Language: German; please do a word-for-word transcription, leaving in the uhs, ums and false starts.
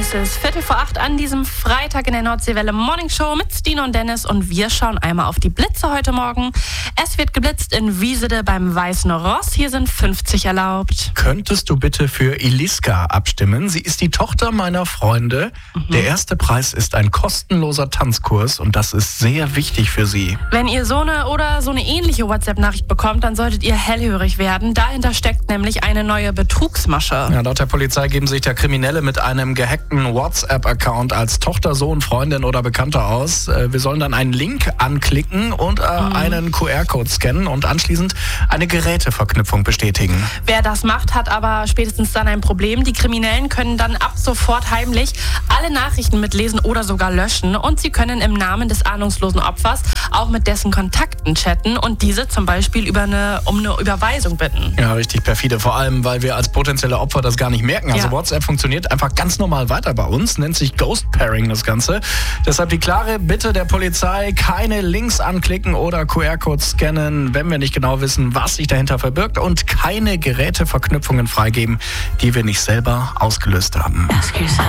Es ist Viertel vor acht an diesem Freitag in der Nordseewelle Morning Show mit Stine und Dennis und wir schauen einmal auf die Blitze heute Morgen. Es wird geblitzt in Wiesede beim Weißen Ross. Hier sind fünfzig erlaubt. Könntest du bitte für Iliska abstimmen? Sie ist die Tochter meiner Freunde. Mhm. Der erste Preis ist ein kostenloser Tanzkurs und das ist sehr wichtig für sie. Wenn ihr so eine oder so eine ähnliche WhatsApp-Nachricht bekommt, dann solltet ihr hellhörig werden. Dahinter steckt nämlich eine neue Betrugsmasche. Ja, laut der Polizei geben sich der Kriminelle mit einem gehackten WhatsApp-Account als Tochter, Sohn, Freundin oder Bekannter aus. Wir sollen dann einen Link anklicken und äh, mhm. einen Q R-Code scannen und anschließend eine Geräteverknüpfung bestätigen. Wer das macht, hat aber spätestens dann ein Problem. Die Kriminellen können dann ab sofort heimlich alle Nachrichten mitlesen oder sogar löschen und sie können im Namen des ahnungslosen Opfers auch mit dessen Kontakten chatten und diese zum Beispiel über eine, um eine Überweisung bitten. Ja, richtig perfide. Vor allem, weil wir als potenzielle Opfer das gar nicht merken. Also ja. WhatsApp funktioniert einfach ganz normal weiter bei uns, nennt sich Ghost Pairing das Ganze. Deshalb die klare Bitte der Polizei, keine Links anklicken oder Q R-Codes scannen, wenn wir nicht genau wissen, was sich dahinter verbirgt und keine Geräteverknüpfungen freigeben, die wir nicht selber ausgelöst haben.